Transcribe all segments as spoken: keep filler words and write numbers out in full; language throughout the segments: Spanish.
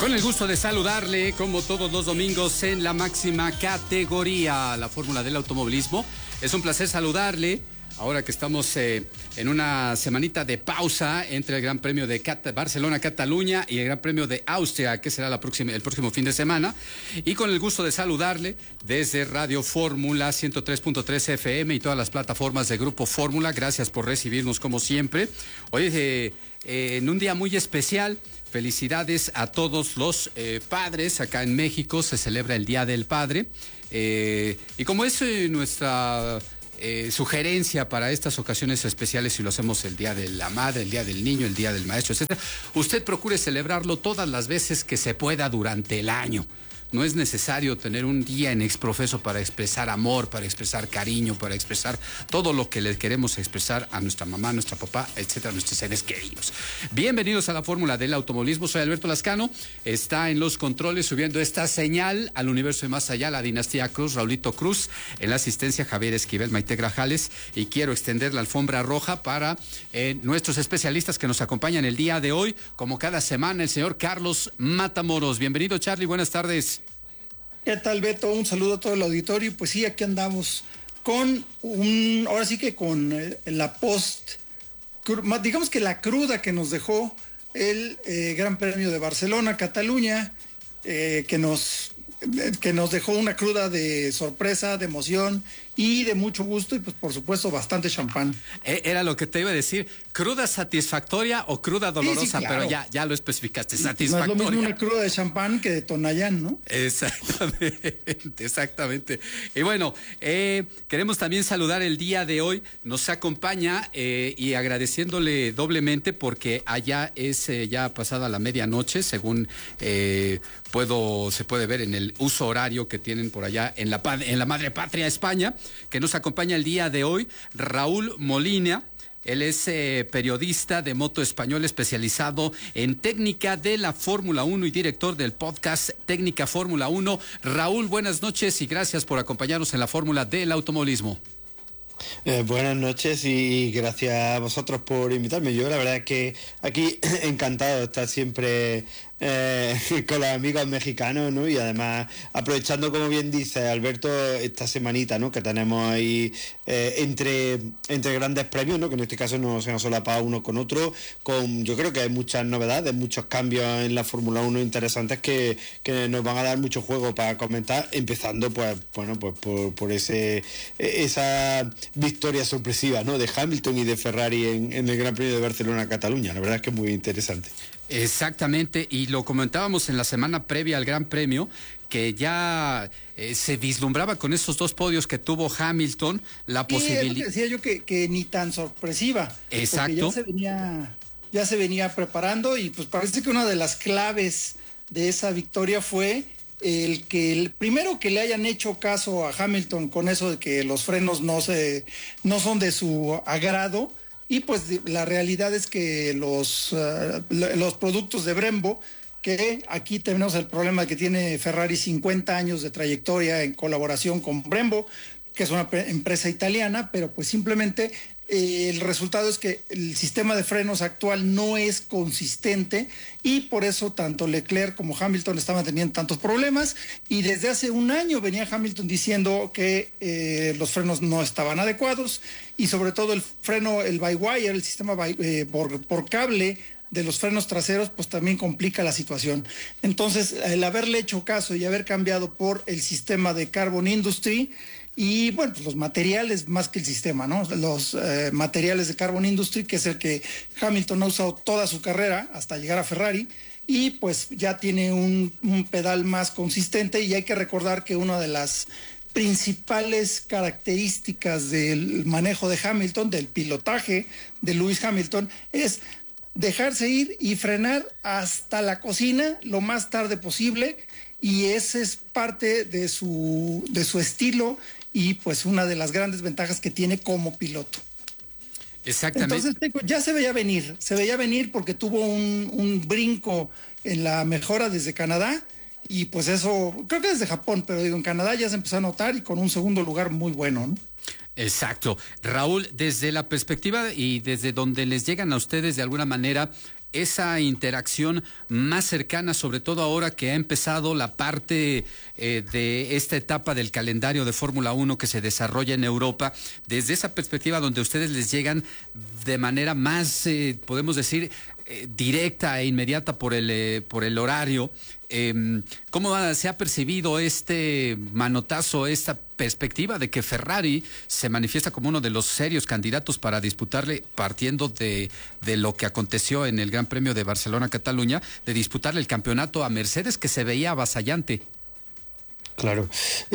Con el gusto de saludarle, como todos los domingos, en la máxima categoría, la Fórmula del Automovilismo. Es un placer saludarle, ahora que estamos eh, en una semanita de pausa entre el Gran Premio de Cat- Barcelona-Cataluña y el Gran Premio de Austria, que será la próxima, el próximo fin de semana. Y con el gusto de saludarle desde Radio Fórmula ciento tres punto tres F M y todas las plataformas de Grupo Fórmula. Gracias por recibirnos como siempre. Hoy eh, eh, en un día muy especial. Felicidades a todos los eh, padres. Acá en México se celebra el Día del Padre. Eh, y como es eh, nuestra eh, sugerencia para estas ocasiones especiales, si lo hacemos el Día de la Madre, el Día del Niño, el Día del Maestro, etcétera, usted procure celebrarlo todas las veces que se pueda durante el año. No es necesario tener un día en exprofeso para expresar amor, para expresar cariño, para expresar todo lo que le queremos expresar a nuestra mamá, a nuestra papá, etcétera, a nuestros seres queridos. Bienvenidos a la Fórmula del Automovilismo. Soy Alberto Lascano. Está en los controles subiendo esta señal al universo y más allá, la dinastía Cruz, Raulito Cruz. En la asistencia, Javier Esquivel, Maite Grajales. Y quiero extender la alfombra roja para eh, nuestros especialistas que nos acompañan el día de hoy. Como cada semana, el señor Carlos Matamoros. Bienvenido, Charlie. Buenas tardes. ¿Qué tal, Beto? Un saludo a todo el auditorio. Pues sí, aquí andamos con un, ahora sí que con eh, la post, digamos que la cruda que nos dejó el eh, Gran Premio de Barcelona, Cataluña, eh, que nos, eh, que nos dejó una cruda de sorpresa, de emoción y de mucho gusto y pues por supuesto bastante champán. Era lo que te iba a decir, ¿cruda satisfactoria o cruda dolorosa? Sí, sí, claro. Pero ya, ya lo especificaste, satisfactoria. No es lo mismo una cruda de champán que de Tonayán, ¿no? Exactamente, exactamente. Y bueno, eh, queremos también saludar el día de hoy, nos acompaña eh, y agradeciéndole doblemente porque allá es eh, ya pasada la medianoche, según eh, puedo se puede ver en el uso horario que tienen por allá en la, en la madre patria España, que nos acompaña el día de hoy, Raúl Molina. Él es eh, periodista de moto español especializado en técnica de la Fórmula uno y director del podcast Técnica Fórmula uno. Raúl, buenas noches y gracias por acompañarnos en la Fórmula del Automovilismo. Eh, buenas noches y gracias a vosotros por invitarme. Yo la verdad es que aquí encantado de estar siempre eh, con los amigos mexicanos, ¿no? Y además aprovechando, como bien dice Alberto, esta semanita, ¿no? Que tenemos ahí eh, entre entre grandes premios, ¿no? Que en este caso no se nos solapa uno con otro, con yo creo que hay muchas novedades, muchos cambios en la Fórmula uno interesantes que, que nos van a dar mucho juego para comentar, empezando pues bueno pues por, por ese esa victoria sorpresiva, ¿no? De Hamilton y de Ferrari en, en el Gran Premio de Barcelona-Cataluña. La verdad es que es muy interesante. Exactamente, y lo comentábamos en la semana previa al Gran Premio, que ya eh, se vislumbraba con esos dos podios que tuvo Hamilton, la posibilidad... Decía yo que, que ni tan sorpresiva. Exacto. Ya se venía, ya se venía preparando y pues parece que una de las claves de esa victoria fue el que el primero que le hayan hecho caso a Hamilton con eso de que los frenos no se no son de su agrado. Y pues la realidad es que los, uh, los productos de Brembo, que aquí tenemos el problema que tiene Ferrari cincuenta años de trayectoria en colaboración con Brembo, que es una empresa italiana, pero pues simplemente eh, el resultado es que el sistema de frenos actual no es consistente y por eso tanto Leclerc como Hamilton estaban teniendo tantos problemas y desde hace un año venía Hamilton diciendo que eh, los frenos no estaban adecuados y sobre todo el freno, el by-wire, el sistema by, eh, por, por cable de los frenos traseros, pues también complica la situación. Entonces, el haberle hecho caso y haber cambiado por el sistema de Carbon Industry y, bueno, pues los materiales más que el sistema, ¿no? Los eh, materiales de Carbon Industry, que es el que Hamilton ha usado toda su carrera hasta llegar a Ferrari, y pues ya tiene un, un pedal más consistente y hay que recordar que una de las principales características del manejo de Hamilton, del pilotaje de Lewis Hamilton, es dejarse ir y frenar hasta la cocina lo más tarde posible y ese es parte de su, de su estilo y pues una de las grandes ventajas que tiene como piloto. Exactamente. Entonces ya se veía venir, se veía venir porque tuvo un, un brinco en la mejora desde Canadá y pues eso, creo que desde Japón, pero digo, en Canadá ya se empezó a notar y con un segundo lugar muy bueno, ¿no? Exacto. Raúl, desde la perspectiva y desde donde les llegan a ustedes de alguna manera esa interacción más cercana, sobre todo ahora que ha empezado la parte eh, de esta etapa del calendario de Fórmula uno que se desarrolla en Europa, desde esa perspectiva donde ustedes les llegan de manera más, eh, podemos decir, eh, directa e inmediata por el, eh, por el horario? Eh, ¿Cómo se ha percibido este manotazo, esta perspectiva de que Ferrari se manifiesta como uno de los serios candidatos para disputarle, partiendo de, de lo que aconteció en el Gran Premio de Barcelona-Cataluña, de disputarle el campeonato a Mercedes, que se veía avasallante? Claro,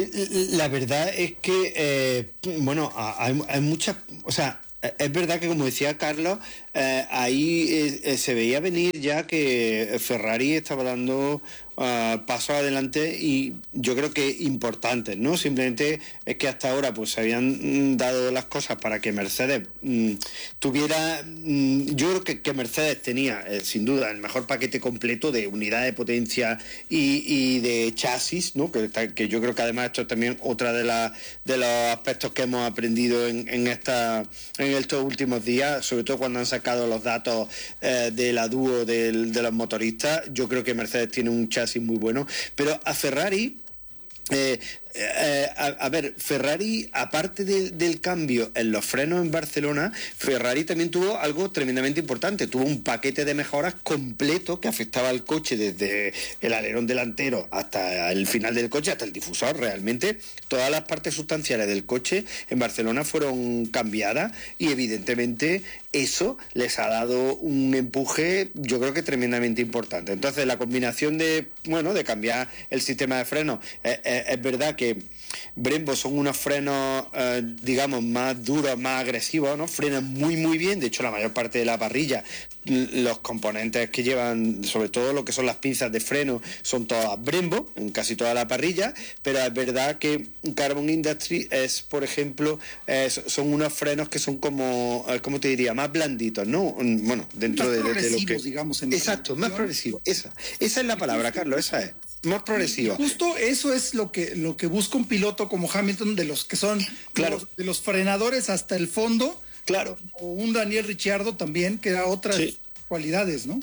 la verdad es que, eh, bueno, hay, hay muchas, o sea, es verdad que, como decía Carlos, eh, ahí eh, se veía venir ya que Ferrari estaba dando uh, pasos adelante, y yo creo que importantes, ¿no? Simplemente es que hasta ahora pues se habían dado las cosas para que Mercedes mm, tuviera, mm, yo creo que, que Mercedes tenía eh, sin duda el mejor paquete completo de unidad de potencia y, y de chasis, ¿no? Que, que yo creo que además esto es también otra de, la, de los aspectos que hemos aprendido en, en, esta, en estos últimos días, sobre todo cuando han sacado los datos eh, de la dúo del, de los motoristas. Yo creo que Mercedes tiene un chasis muy bueno, pero a Ferrari eh, Eh, a, a ver, Ferrari, aparte de, del cambio en los frenos en Barcelona, Ferrari también tuvo algo tremendamente importante. Tuvo un paquete de mejoras completo que afectaba al coche desde el alerón delantero hasta el final del coche, hasta el difusor. Realmente todas las partes sustanciales del coche en Barcelona fueron cambiadas, y evidentemente eso les ha dado un empuje, yo creo que tremendamente importante. Entonces la combinación de, bueno, de cambiar el sistema de frenos, eh, eh, es verdad que Brembo son unos frenos, eh, digamos, más duros, más agresivos, ¿no? Frenan muy, muy bien. De hecho, la mayor parte de la parrilla, los componentes que llevan, sobre todo lo que son las pinzas de freno, son todas Brembo, en casi toda la parrilla. Pero es verdad que Carbon Industries es, por ejemplo, eh, son unos frenos que son como, ¿cómo te diría? Más blanditos, ¿no? Bueno, dentro más de, de lo que... digamos, en Exacto, más progresivos. Esa, esa es la palabra, Carlos, esa es. Más progresiva. Justo eso es lo que lo que busca un piloto como Hamilton, de los que son claro. los, de los frenadores hasta el fondo. Claro. O un Daniel Ricciardo también, que da otras sí. cualidades, ¿no?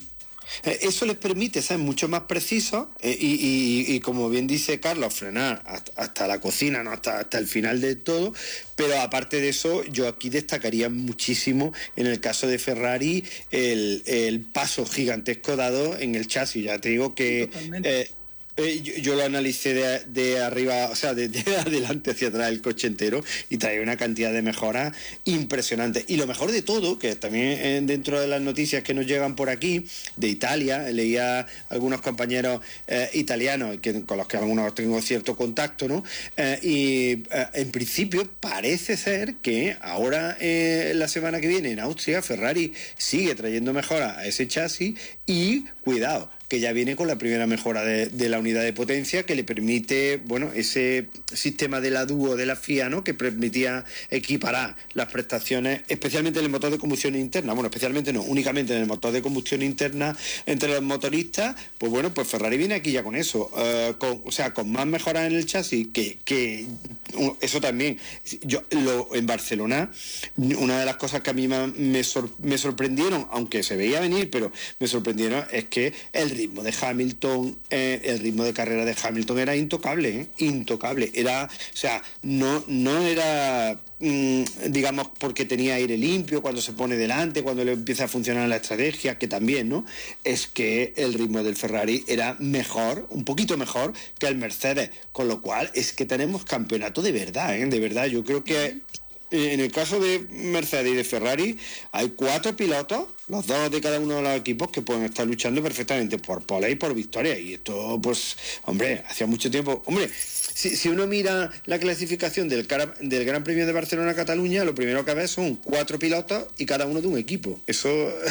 Eso les permite ser mucho más precisos eh, y, y, y, como bien dice Carlos, frenar hasta, hasta la cocina, ¿no? hasta, hasta el final de todo. Pero aparte de eso, yo aquí destacaría muchísimo, en el caso de Ferrari, el, el paso gigantesco dado en el chasis. Ya te digo que... Eh, Eh, yo, yo lo analicé de, de arriba, o sea, de, de adelante hacia atrás el coche entero, y trae una cantidad de mejoras impresionantes. Y lo mejor de todo, que también eh, dentro de las noticias que nos llegan por aquí, de Italia, leía algunos compañeros eh, italianos que, con los que algunos tengo cierto contacto, ¿no? Eh, y eh, en principio parece ser que ahora, eh, la semana que viene en Austria, Ferrari sigue trayendo mejoras a ese chasis, y cuidado, que ya viene con la primera mejora de, de la unidad de potencia, que le permite, bueno, ese sistema de la dúo de la F I A, ¿no? Que permitía equiparar las prestaciones, especialmente en el motor de combustión interna, bueno, especialmente no, únicamente en el motor de combustión interna entre los motoristas. Pues bueno, pues Ferrari viene aquí ya con eso, uh, con, o sea, con más mejoras en el chasis, que, que eso también, yo lo, en Barcelona, una de las cosas que a mí me, me, sor, me sorprendieron, aunque se veía venir, pero me sorprendieron, es que el ritmo de Hamilton, eh, el ritmo de carrera de Hamilton era intocable, ¿eh? intocable, era, o sea, no, no era, mmm, digamos, porque tenía aire limpio cuando se pone delante, cuando le empieza a funcionar la estrategia, que también, ¿no? Es que el ritmo del Ferrari era mejor, un poquito mejor que el Mercedes, con lo cual es que tenemos campeonato de verdad, ¿eh? De verdad, yo creo que en el caso de Mercedes y de Ferrari hay cuatro pilotos, los dos de cada uno de los equipos, que pueden estar luchando perfectamente por pole y por victoria. Y esto, pues, hombre, hacía mucho tiempo. Hombre, si, si uno mira la clasificación del, del Gran Premio de Barcelona-Cataluña, lo primero que ves son cuatro pilotos y cada uno de un equipo. Eso,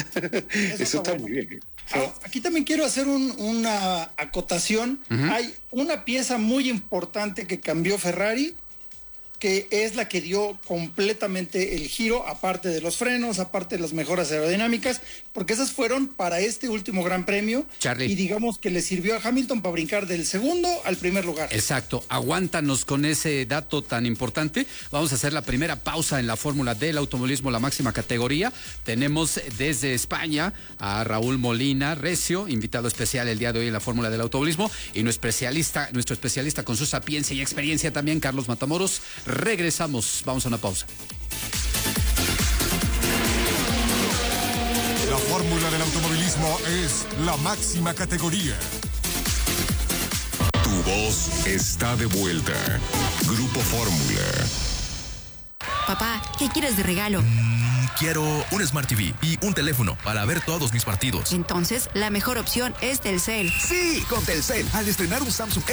eso, eso está, está bueno. Muy bien. Ah, aquí también quiero hacer un, una acotación. Uh-huh. Hay una pieza muy importante que cambió Ferrari, que es la que dio completamente el giro, aparte de los frenos, aparte de las mejoras aerodinámicas, porque esas fueron para este último Gran Premio. Charlie. Y digamos que le sirvió a Hamilton para brincar del segundo al primer lugar. Exacto, aguántanos con ese dato tan importante. Vamos a hacer la primera pausa en la fórmula del automovilismo, la máxima categoría. Tenemos desde España a Raúl Molina Recio, invitado especial el día de hoy en la fórmula del automovilismo, y nuestro especialista, nuestro especialista con su sapiencia y experiencia también, Carlos Matamoros. Regresamos, vamos a una pausa. La fórmula del automovilismo es la máxima categoría. Tu voz está de vuelta. Grupo Fórmula. Papá, ¿qué quieres de regalo? Mm, quiero un Smart T V y un teléfono para ver todos mis partidos. Entonces, la mejor opción es Telcel. Sí, con Telcel. Al estrenar un Samsung